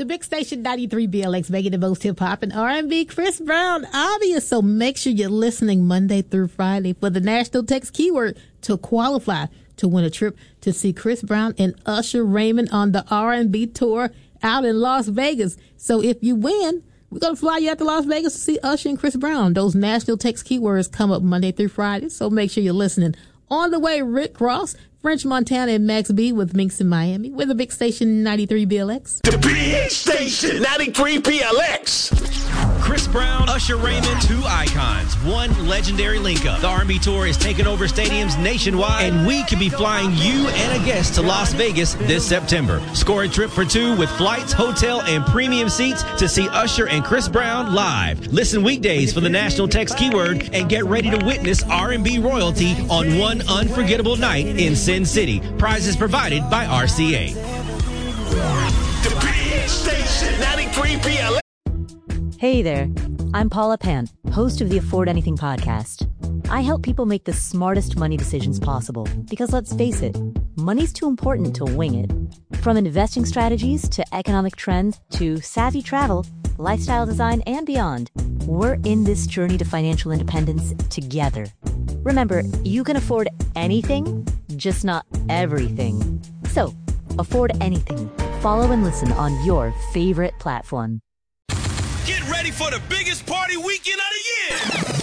The big station 93 BLX making the most hip hop and R&B. Chris Brown, obvious. So make sure you're listening Monday through Friday for the national text keyword to qualify to win a trip to see Chris Brown and Usher Raymond on the R&B tour out in Las Vegas. So if you win, we're going to fly you out to Las Vegas to see Usher and Chris Brown. Those national text keywords come up Monday through Friday. So make sure you're listening. On the way, Rick Ross, French Montana, and Max B with Minx in Miami. We're the big station 93 BLX. The big station 93 BLX. Chris Brown, Usher Raymond, two icons, one legendary link-up. The R&B tour is taking over stadiums nationwide, and we could be flying you and a guest to Las Vegas this September. Score a trip for two with flights, hotel, and premium seats to see Usher and Chris Brown live. Listen weekdays for the national text keyword and get ready to witness R&B royalty on one unforgettable night in Sin City. Prizes provided by RCA. The big station 93 BLX. Hey there, I'm Paula Pant, host of the Afford Anything podcast. I help people make the smartest money decisions possible because let's face it, money's too important to wing it. From investing strategies to economic trends to savvy travel, lifestyle design, and beyond, we're in this journey to financial independence together. Remember, you can afford anything, just not everything. So, afford anything. Follow and listen on your favorite platform. Get ready for the biggest party weekend of the year.